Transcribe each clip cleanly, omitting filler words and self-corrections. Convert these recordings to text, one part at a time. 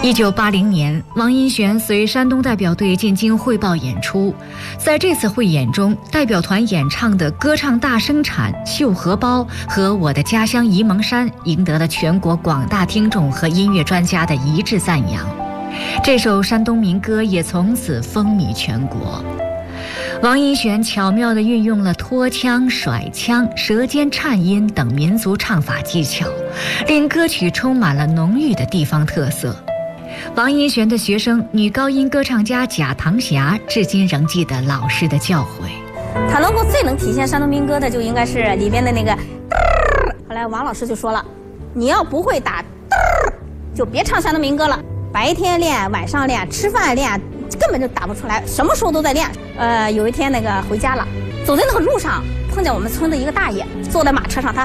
1980年，王荫玄随山东代表队进京汇报演出。在这次汇演中，代表团演唱的歌唱大生产《绣荷包》和《我的家乡沂蒙山》赢得了全国广大听众和音乐专家的一致赞扬。这首山东民歌也从此风靡全国。王荫玄巧妙地运用了拖腔、甩腔、舌尖颤音等民族唱法技巧，令歌曲充满了浓郁的地方特色。王荫玄的学生女高音歌唱家贾棠霞至今仍记得老师的教诲。 他最能体现山东民歌的，就应该是里边的那个。后来王老师就说了，你要不会打，就别唱山东民歌了。白天练，晚上练，吃饭练，根本就打不出来，什么时候都在练。有一天那个回家了，走在那个路上，碰见我们村的一个大爷坐在马车上，他，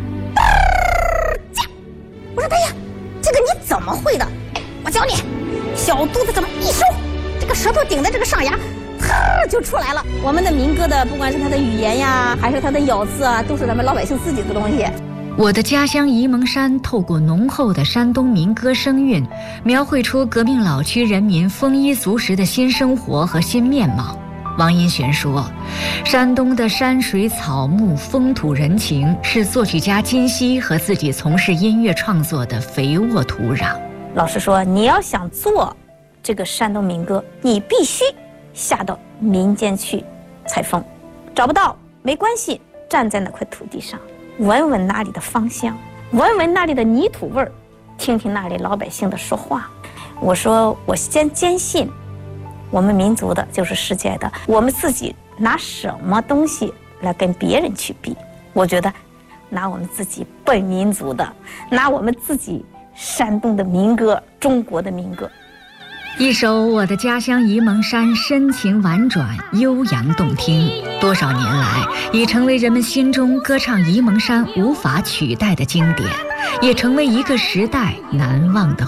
我说大爷，这个你怎么会的？我教你，小肚子这么一收，这个舌头顶在这个上牙，就出来了。我们的民歌的，不管是它的语言呀，还是它的咬字啊，都是咱们老百姓自己的东西。 我的家乡沂蒙山透过浓厚的山东民歌声韵，描绘出革命老区人民丰衣足食的新生活和新面貌。王荫玄说，山东的山水草木、风土人情是作曲家金溪和自己从事音乐创作的肥沃土壤。 老师说，你要想做这个山东民歌，你必须下到民间去采风，找不到没关系，站在那块土地上，闻闻那里的芳香，闻闻那里的泥土味儿，听听那里老百姓的说话。我说，我先坚信我们民族的就是世界的，我们自己拿什么东西来跟别人去比？我觉得拿我们自己本民族的，拿我们自己山东的民歌，中国的民歌。 一首《我的家乡沂蒙山》深情婉转、悠扬动听，多少年来已成为人们心中歌唱沂蒙山无法取代的经典，也成为一个时代难忘的